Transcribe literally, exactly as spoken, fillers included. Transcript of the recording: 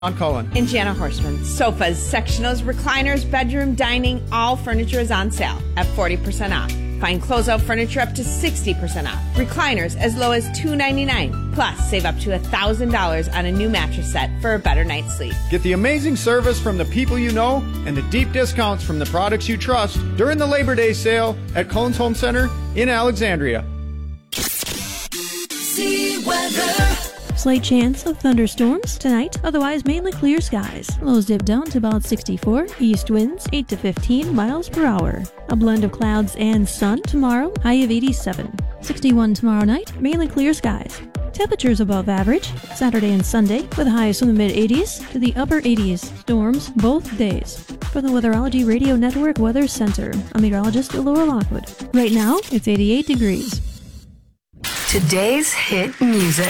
I'm Colin. And Jana Horseman. Sofas, sectionals, recliners, bedroom, dining, all furniture is on sale at forty percent off. Find closeout furniture up to sixty percent off. Recliners as low as two hundred ninety-nine dollars. Plus, save up to one thousand dollars on a new mattress set for a better night's sleep. Get the amazing service from the people you know and the deep discounts from the products you trust during the Labor Day sale at Colin's Home Center in Alexandria. See weather. Slight chance of thunderstorms tonight, otherwise mainly clear skies. Lows dip down to about sixty-four, east winds eight to fifteen miles per hour. A blend of clouds and sun tomorrow, high of eighty-seven. sixty-one tomorrow night, mainly clear skies. Temperatures above average, Saturday and Sunday, with highs from the mid-eighties to the upper eighties. Storms both days. For the Weatherology Radio Network Weather Center, I'm meteorologist Laura Lockwood. Right now, it's eighty-eight degrees. Today's hit music.